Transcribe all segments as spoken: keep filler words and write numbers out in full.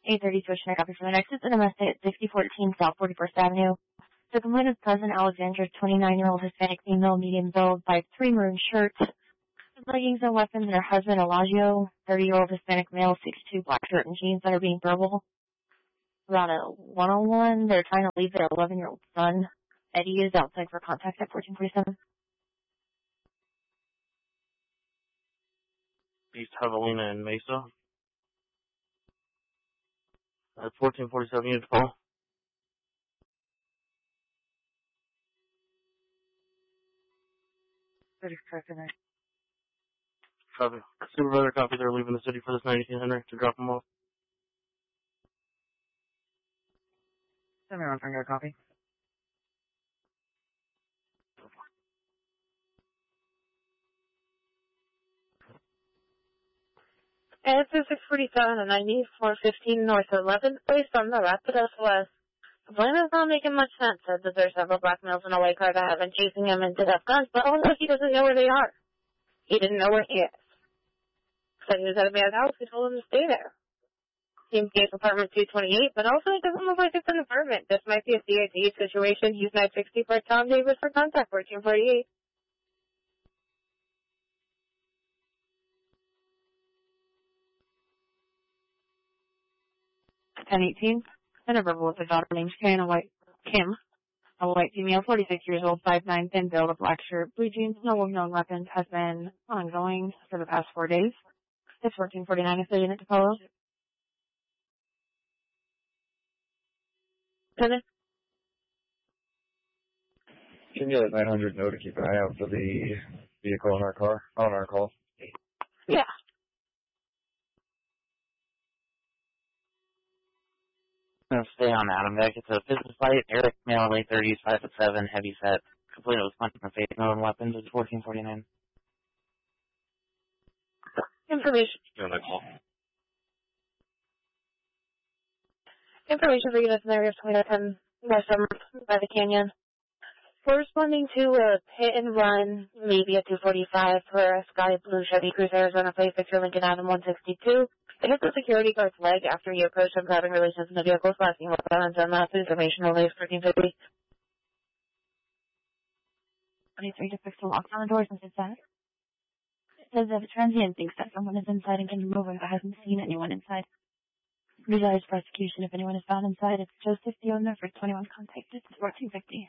eight thirty switching a copy for the next. It's an M S A at sixty fourteen South forty-first Avenue. The complaint is Cousin Alexandra, twenty-nine-year-old Hispanic female, medium build, five three, maroon shirt, leggings and weapons, and her husband, Elagio, thirty-year-old Hispanic male, six two, black shirt and jeans that are being verbal. About a one oh one, they're trying to leave their eleven-year-old son. Eddie is outside for contact at fourteen forty-seven. East Javelina and Mesa. At fourteen forty-seven, unit call. thirty-first, and Copy. Supervisor, copy. They're leaving the city for this ninety-two Henry to drop them off. seven one finger copy. And it's six forty-seven and ninety, four fifteen North eleventh Place on the Rapidos West. The plan is not making much sense, as there's several black males in a white car that have been chasing him into death guns, but also he doesn't know where they are. He didn't know where he is. Said he was at a man's house, he told him to stay there. Seems case apartment two twenty-eight, but also it doesn't look like it's an apartment. This might be a C I D situation. Use nine sixty for Tom Davis for contact, fourteen forty-eight. ten eighteen, and a verbal with a daughter named Kim, a white, Kim, a white female, forty-six years old, five nine, thin build, a black shirt, blue jeans, no known weapons, has been ongoing for the past four days. It's fourteen forty-nine, is the unit to follow. Tennis? Can you let nine hundred know to keep an eye out for the vehicle in our car, on our call? Yeah. I'm gonna stay on Adam Deck. It's a business light, Eric, male, late thirties, five foot seven, heavy set. Complaint was punching the face, no weapons. It's fourteen forty-nine. Information. On the call. Information for units in the area of twenty ten West Summer by the Canyon. We're responding to a hit and run, maybe at two forty-five for a sky blue Chevy Cruze Arizona plate, Victor Lincoln Adam one sixty-two. It hit the security guard's leg after he approached him having relations in the vehicle, flashing weapons and mass information released thirteen fifty. twenty-three to fix the locks on the doors since it's that. It says if a transient thinks that someone is inside and can be moving but hasn't seen anyone inside. Desires prosecution if anyone is found inside. It's Joseph the owner for twenty-one contact. It's fourteen fifty.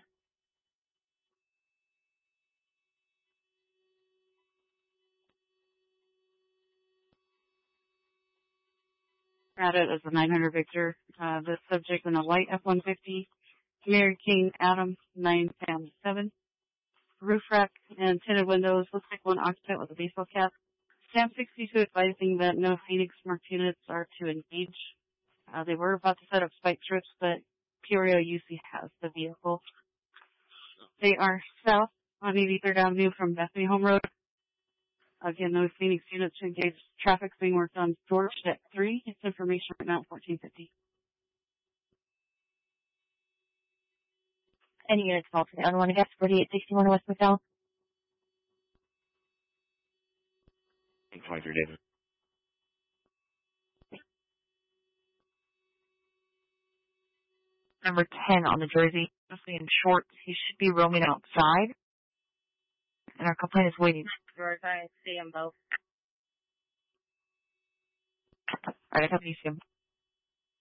At it as a nine hundred Victor. Uh, the subject in a white F one fifty, Mary King Adam nine ten seven. Roof rack and tinted windows. Looks like one occupant with a baseball cap. Stamp sixty-two advising that no Phoenix Mark units are to engage. Uh, they were about to set up spike strips, but Peoria U C has the vehicle. They are south on eighty-third Avenue from Bethany Home Road. Again, no Phoenix units to engage. Traffic's being worked on George at three. It's information right now at fourteen fifty. Any units called today on one against forty-eight sixty-one West McDowell. twenty-three David. Number ten on the jersey, mostly in shorts. He should be roaming outside. And our complaint is waiting. George, I see them both. Alright, I hope you see him.